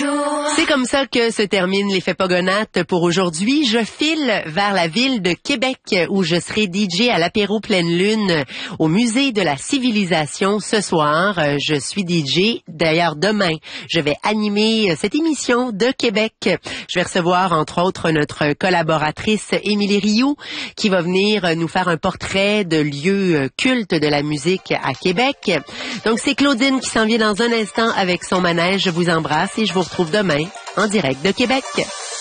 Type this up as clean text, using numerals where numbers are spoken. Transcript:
C'est comme ça que se termine l'effet Pogonates pour aujourd'hui. Je file vers la ville de Québec où je serai DJ à l'apéro pleine lune au musée de la civilisation ce soir. Je suis DJ. D'ailleurs, demain, je vais animer cette émission de Québec. Je vais recevoir, entre autres, notre collaboratrice Émilie Rioux qui va venir nous faire un portrait de lieux cultes de la musique à Québec. Donc, c'est Claudine qui s'en vient dans un instant avec son manège. Je vous embrasse et je vous retrouve demain en direct de Québec.